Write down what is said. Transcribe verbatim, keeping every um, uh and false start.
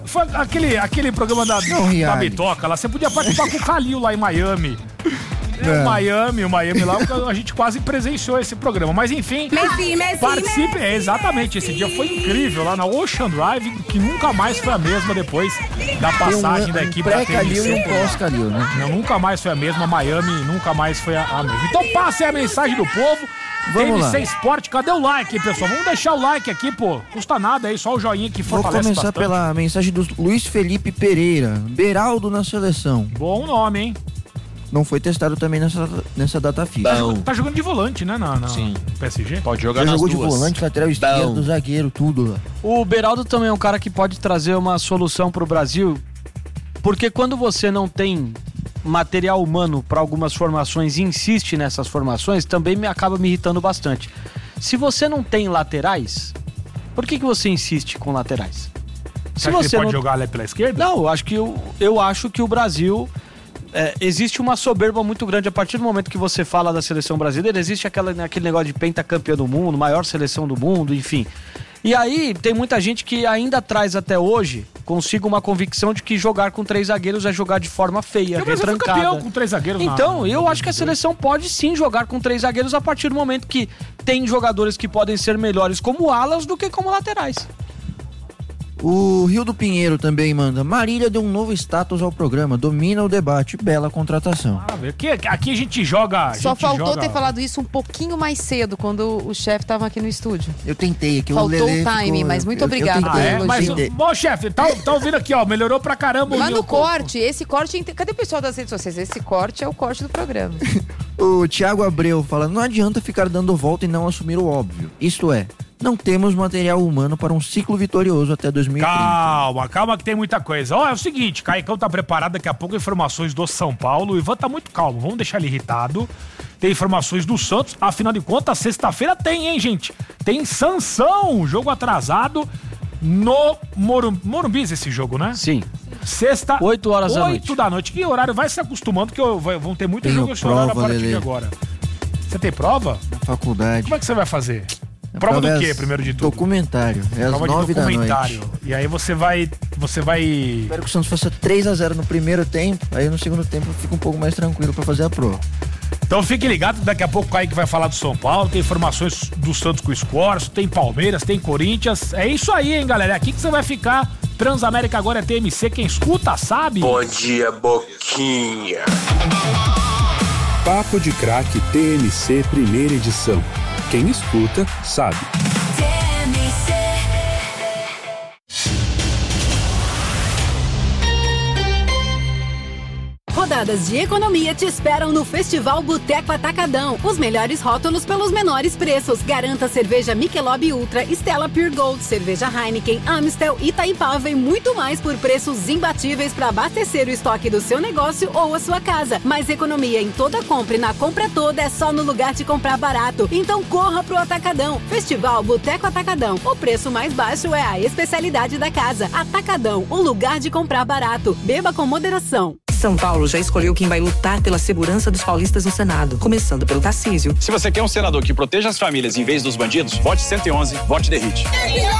Foi aquele, aquele programa da, da Bitoca lá. Você podia participar com o Calil lá em Miami. É. O Miami, o Miami lá, a gente quase presenciou esse programa. Mas enfim, Messi, Messi, participe. Messi, é, exatamente, esse dia foi incrível lá na Ocean Drive, que nunca mais foi a mesma depois da passagem um, da equipe um da T N C. pré-Calil e um pós-Calil, né? Não, nunca mais foi a mesma. Miami nunca mais foi a, a mesma. Então passe a mensagem do povo. Vamos T N C lá. Esporte, cadê o like, pessoal? Vamos deixar o like aqui, pô. Custa nada aí, só o joinha que Vou fortalece começar bastante. pela mensagem do Luiz Felipe Pereira. Beraldo na seleção. Bom nome, hein? Não foi testado também nessa, nessa data FIFA. Tá jogando, tá jogando de volante, né, na, na Sim. P S G? Pode jogar Já nas jogou duas. de volante, lateral esquerdo, Bom. zagueiro, tudo lá. O Beraldo também é um cara que pode trazer uma solução pro Brasil, porque quando você não tem material humano para algumas formações e insiste nessas formações, também me acaba me irritando bastante. Se você não tem laterais, por que que você insiste com laterais? Você acha que ele pode jogar ali pela esquerda? Não, eu acho que eu, eu acho que o Brasil é, existe uma soberba muito grande a partir do momento que você fala da seleção brasileira. Existe aquela, aquele negócio de pentacampeão do mundo, maior seleção do mundo, enfim. E aí tem muita gente que ainda traz até hoje consigo uma convicção de que jogar com três zagueiros é jogar de forma feia, O Brasil foi retrancada. campeão com três zagueiros. Então, na- eu acho que a seleção pode sim jogar com três zagueiros a partir do momento que tem jogadores que podem ser melhores como alas do que como laterais. O Rio do Pinheiro também manda. Marília deu um novo status ao programa. Domina o debate. Bela contratação. Ah, aqui, aqui a gente joga. A Só gente faltou joga... ter falado isso um pouquinho mais cedo, quando o chefe tava aqui no estúdio. Eu tentei aqui. Faltou o Lelê o timing, ficou- mas muito eu- eu obrigado tentei, Ah, é? pelo Mas, elogio. bom, chefe, tá, tá ouvindo aqui, ó. Melhorou pra caramba. o Manda meu o corte, esse corte... inte- Cadê o pessoal das redes sociais? Esse corte é o corte do programa. O Thiago Abreu fala, não adianta ficar dando volta e não assumir o óbvio. Isto é, não temos material humano para um ciclo vitorioso até dois mil e trinta. Calma, calma que tem muita coisa. Ó, é o seguinte, Caicão tá preparado, daqui a pouco informações do São Paulo. O Ivan tá muito calmo, vamos deixar ele irritado. Tem informações do Santos, afinal de contas, sexta-feira tem, hein, gente? Tem Sansão, jogo atrasado no Morum... Morumbi esse jogo, né? Sim. Sexta, Oito horas da oito noite. da noite. Que horário? Vai se acostumando que eu, vai, vão ter muito Tenho jogo esse horário a prova, partir de Lelê. agora. Você tem prova? Na faculdade. Como é que você vai fazer? A Prova do é quê, às- primeiro de tudo? Documentário. É às Prova de nove da noite. documentário. E aí você vai... Você vai... Espero que o Santos faça três a zero no primeiro tempo. Aí no segundo tempo fica um pouco mais tranquilo pra fazer a prova. Então fique ligado, daqui a pouco o Kaique vai falar do São Paulo, tem informações do Santos com o Escorço, tem Palmeiras, tem Corinthians. É isso aí, hein, galera? É aqui que você vai ficar. Transamérica agora é T M C, quem escuta sabe. Bom dia, Boquinha. Papo de Craque T M C primeira edição. Quem escuta sabe. Rodadas de economia te esperam no Festival Boteco Atacadão. Os melhores rótulos pelos menores preços. Garanta cerveja Michelob Ultra, Stella Pure Gold, cerveja Heineken, Amstel, Itaipava e muito mais por preços imbatíveis para abastecer o estoque do seu negócio ou a sua casa. Mais economia em toda compra e na compra toda é só no lugar de comprar barato. Então corra pro Atacadão. Festival Boteco Atacadão. O preço mais baixo é a especialidade da casa. Atacadão, o lugar de comprar barato. Beba com moderação. São Paulo já escolheu quem vai lutar pela segurança dos paulistas no Senado, começando pelo Tarcísio. Se você quer um senador que proteja as famílias em vez dos bandidos, vote cento e onze, vote Derrite.